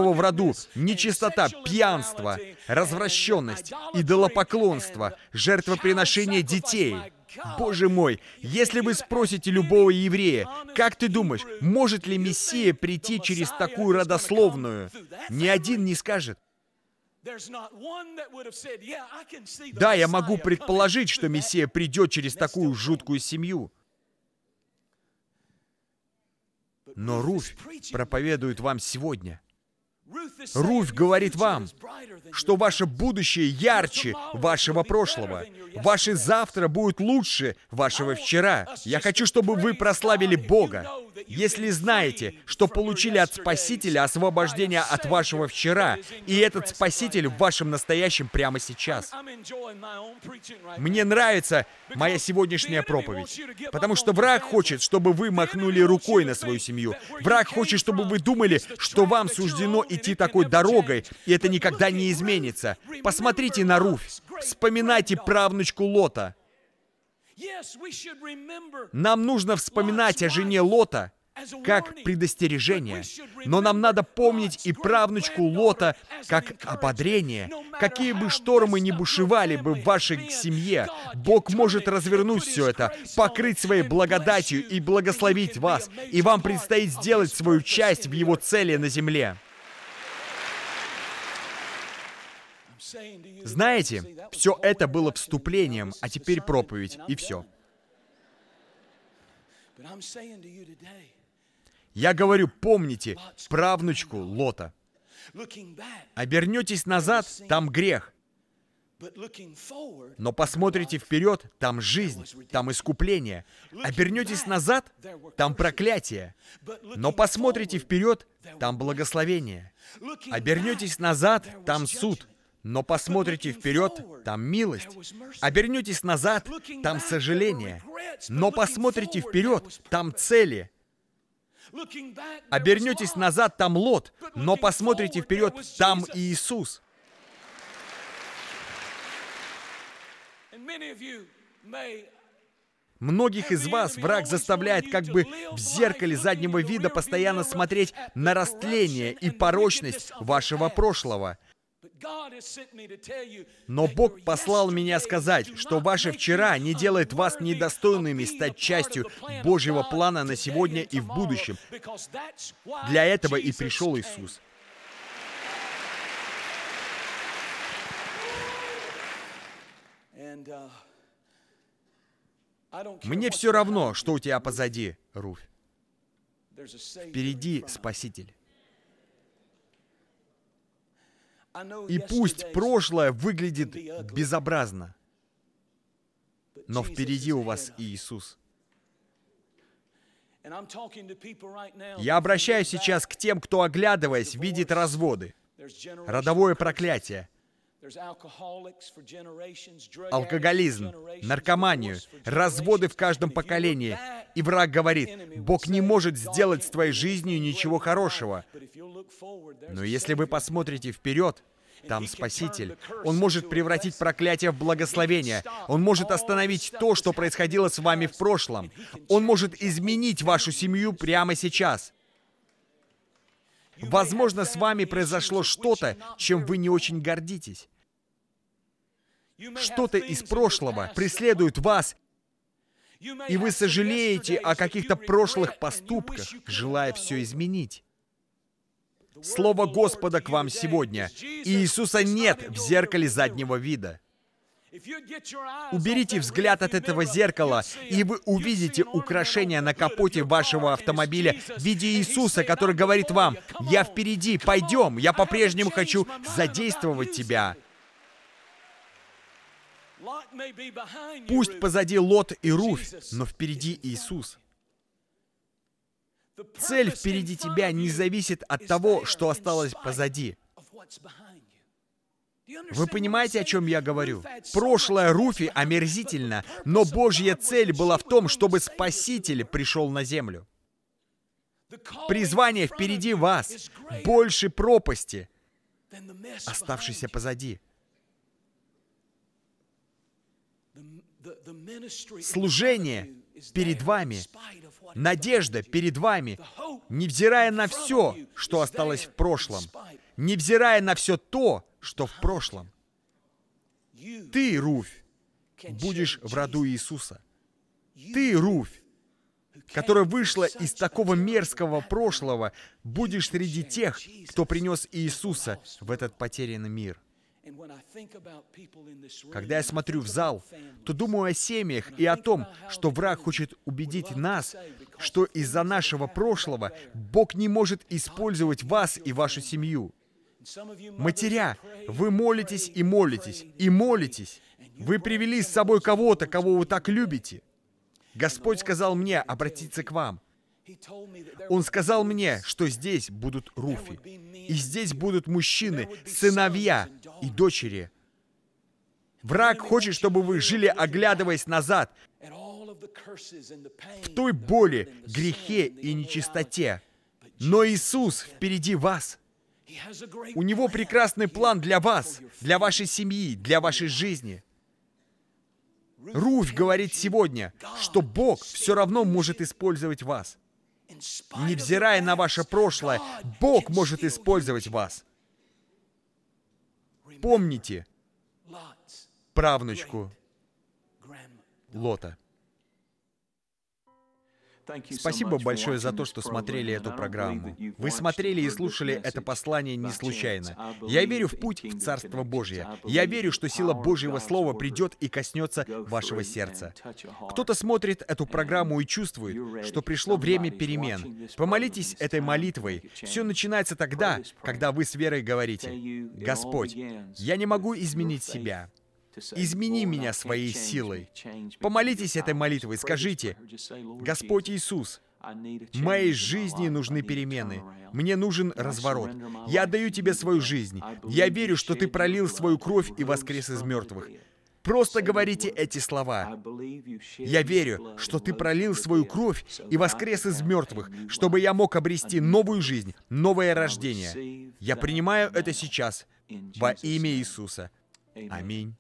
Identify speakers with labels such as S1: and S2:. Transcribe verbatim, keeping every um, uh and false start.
S1: кого в роду нечистота, пьянство, развращенность, идолопоклонство, жертвоприношение детей. Боже мой, если вы спросите любого еврея, как ты думаешь, может ли Мессия прийти через такую родословную? Ни один не скажет. Да, я могу предположить, что Мессия придет через такую жуткую семью. Но Руфь проповедует вам сегодня. Руфь говорит вам, что ваше будущее ярче вашего прошлого. Ваше завтра будет лучше вашего вчера. Я хочу, чтобы вы прославили Бога. Если знаете, что получили от Спасителя освобождение от вашего вчера, и этот Спаситель в вашем настоящем прямо сейчас. Мне нравится моя сегодняшняя проповедь, потому что враг хочет, чтобы вы махнули рукой на свою семью. Враг хочет, чтобы вы думали, что вам суждено идти такой дорогой, и это никогда не изменится. Посмотрите на Руфь. Вспоминайте правнучку Лота. Нам нужно вспоминать о жене Лота как предостережение, но нам надо помнить и правнучку Лота как ободрение. Какие бы штормы ни бушевали бы в вашей семье, Бог может развернуть все это, покрыть своей благодатью и благословить вас, и вам предстоит сделать свою часть в Его цели на земле. Знаете, все это было вступлением, а теперь проповедь, и все. Я говорю, помните правнучку Лота. Обернетесь назад, там грех. Но посмотрите вперед, там жизнь, там искупление. Обернетесь назад, там проклятие. Но посмотрите вперед, там благословение. Обернетесь назад, там суд. Но посмотрите вперед, там милость. Обернетесь назад, там сожаление. Но посмотрите вперед, там цели. Обернетесь назад, там Лот. Но посмотрите вперед, там Иисус. Многих из вас враг заставляет как бы в зеркале заднего вида постоянно смотреть на растление и порочность вашего прошлого. Но Бог послал меня сказать, что ваше вчера не делает вас недостойными стать частью Божьего плана на сегодня и в будущем. Для этого и пришел Иисус. Мне все равно, что у тебя позади, Руфь. Впереди Спаситель. И пусть прошлое выглядит безобразно, но впереди у вас Иисус. Я обращаюсь сейчас к тем, кто, оглядываясь, видит разводы, родовое проклятие, алкоголизм, наркоманию, разводы в каждом поколении. И враг говорит, Бог не может сделать с твоей жизнью ничего хорошего. Но если вы посмотрите вперед, там Спаситель. Он может превратить проклятие в благословение. Он может остановить то, что происходило с вами в прошлом. Он может изменить вашу семью прямо сейчас. Возможно, с вами произошло что-то, чем вы не очень гордитесь. Что-то из прошлого преследует вас, и вы сожалеете о каких-то прошлых поступках, желая все изменить. Слово Господа к вам сегодня. Иисуса нет в зеркале заднего вида. Уберите взгляд от этого зеркала, и вы увидите украшение на капоте вашего автомобиля в виде Иисуса, который говорит вам, «Я впереди, пойдем, я по-прежнему хочу задействовать тебя». Пусть позади Лот и Руфь, но впереди Иисус. Цель впереди тебя не зависит от того, что осталось позади. Вы понимаете, о чем я говорю? Прошлое Руфи омерзительно, но Божья цель была в том, чтобы Спаситель пришел на землю. Призвание впереди вас, больше пропасти, оставшейся позади. Служение перед вами, Надежда перед вами, невзирая на все, что осталось в прошлом, невзирая на все то, что в прошлом. Ты, Руфь, будешь в роду Иисуса. Ты, Руфь, которая вышла из такого мерзкого прошлого, будешь среди тех, кто принес Иисуса в этот потерянный мир. Когда я смотрю в зал, то думаю о семьях и о том, что враг хочет убедить нас, что из-за нашего прошлого Бог не может использовать вас и вашу семью. Матеря, вы молитесь и молитесь, и молитесь. Вы привели с собой кого-то, кого вы так любите. Господь сказал мне обратиться к вам. Он сказал мне, что здесь будут Руфи, и здесь будут мужчины, сыновья и дочери. Враг хочет, чтобы вы жили, оглядываясь назад, в той боли, грехе и нечистоте. Но Иисус впереди вас. У Него прекрасный план для вас, для вашей семьи, для вашей жизни. Руфь говорит сегодня, что Бог все равно может использовать вас. Невзирая на ваше прошлое, Бог может использовать вас. Помните правнучку Лота. Спасибо большое за то, что смотрели эту программу. Вы смотрели и слушали это послание не случайно. Я верю в путь в Царство Божье. Я верю, что сила Божьего Слова придет и коснется вашего сердца. Кто-то смотрит эту программу и чувствует, что пришло время перемен. Помолитесь этой молитвой. Все начинается тогда, когда вы с верой говорите: «Господь, я не могу изменить себя. Измени меня своей силой». Помолитесь этой молитвой, скажите: «Господь Иисус, в моей жизни нужны перемены. Мне нужен разворот. Я отдаю Тебе свою жизнь. Я верю, что Ты пролил свою кровь и воскрес из мертвых». Просто говорите эти слова. «Я верю, что Ты пролил свою кровь и воскрес из мертвых, чтобы я мог обрести новую жизнь, новое рождение. Я принимаю это сейчас во имя Иисуса. Аминь».